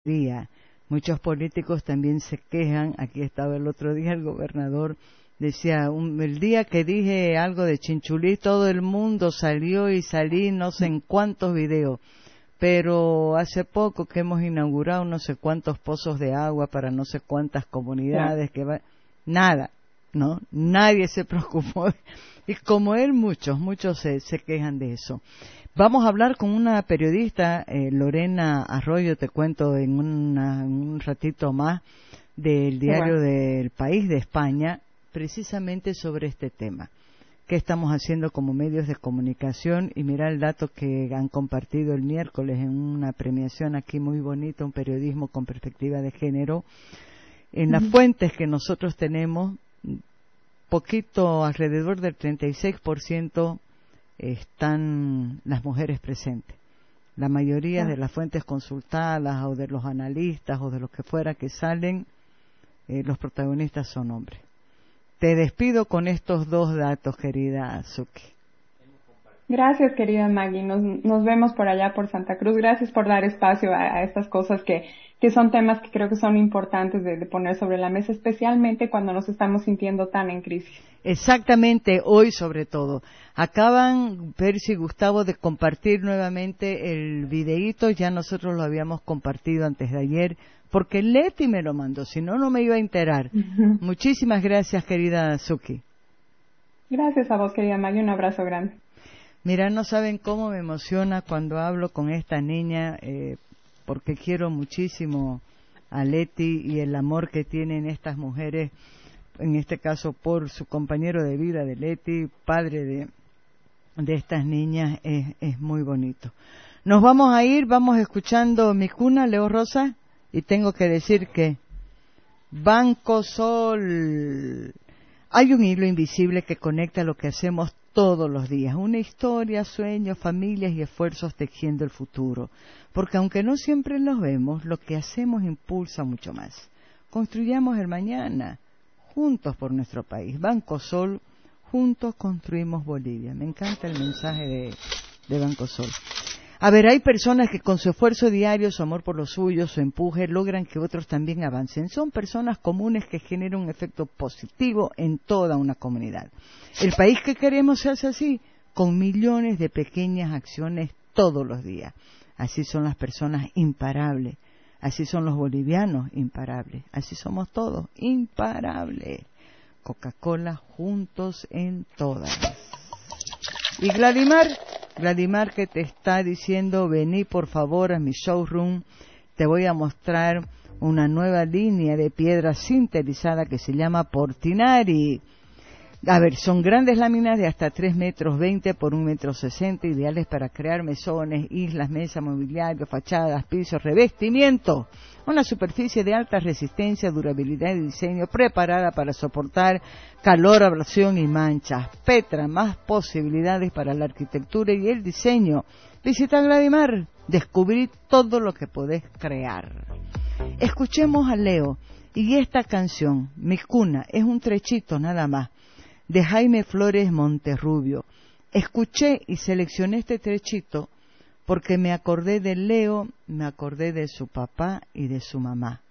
día. Muchos políticos también se quejan. Aquí estaba el otro día el gobernador, decía, el día que dije algo de Chinchulí, todo el mundo salió y salí no sé en cuántos videos. Pero hace poco que hemos inaugurado no sé cuántos pozos de agua para no sé cuántas comunidades, nada, ¿no? Nadie se preocupó. Y como él, muchos se quejan de eso. Vamos a hablar con una periodista, Lorena Arroyo, te cuento en un ratito más, del diario del País de España, precisamente sobre este tema. ¿Qué estamos haciendo como medios de comunicación? Y mira el dato que han compartido el miércoles en una premiación aquí muy bonita, un periodismo con perspectiva de género. En las fuentes que nosotros tenemos, poquito, alrededor del 36% están las mujeres presentes. La mayoría de las fuentes consultadas o de los analistas o de los que fuera que salen, los protagonistas son hombres. Te despido con estos dos datos, querida Suki. Gracias, querida Maggie. Nos vemos por allá, por Santa Cruz. Gracias por dar espacio a estas cosas que son temas que creo que son importantes de poner sobre la mesa, especialmente cuando nos estamos sintiendo tan en crisis. Exactamente, hoy sobre todo. Acaban, Percy y Gustavo, de compartir nuevamente el videíto. Ya nosotros lo habíamos compartido antes de ayer, porque Leti me lo mandó, si no, no me iba a enterar. Muchísimas gracias, querida Suki. Gracias a vos, querida Maggie. Un abrazo grande. Mira, no saben cómo me emociona cuando hablo con esta niña, porque quiero muchísimo a Leti y el amor que tienen estas mujeres, en este caso por su compañero de vida de Leti, padre de estas niñas, es muy bonito. Nos vamos a ir, vamos escuchando Mi Cuna, Leo Rosa, y tengo que decir que Banco Sol, hay un hilo invisible que conecta lo que hacemos todos los días, una historia, sueños, familias y esfuerzos tejiendo el futuro, porque aunque no siempre los vemos, lo que hacemos impulsa mucho más. Construyamos el mañana, juntos por nuestro país. Banco Sol, juntos construimos Bolivia. Me encanta el mensaje de Banco Sol. A ver, hay personas que con su esfuerzo diario, su amor por lo suyo, su empuje, logran que otros también avancen. Son personas comunes que generan un efecto positivo en toda una comunidad. El país que queremos se hace así, con millones de pequeñas acciones todos los días. Así son las personas imparables. Así son los bolivianos imparables. Así somos todos imparables. Coca-Cola juntos en todas. Y Gladimar que te está diciendo, vení por favor a mi showroom, te voy a mostrar una nueva línea de piedra sinterizada que se llama Portinari. A ver, son grandes láminas de hasta 3,20 metros por 1,60 metros, ideales para crear mesones, islas, mesas, mobiliario, fachadas, pisos, revestimiento. Una superficie de alta resistencia, durabilidad y diseño preparada para soportar calor, abrasión y manchas. Petra, más posibilidades para la arquitectura y el diseño. Visita Gladimar, descubrí todo lo que podés crear. Escuchemos a Leo y esta canción, Mi Cuna, es un trechito nada más, de Jaime Flores Monterrubio. Escuché y seleccioné este trechito porque me acordé de Leo, me acordé de su papá y de su mamá.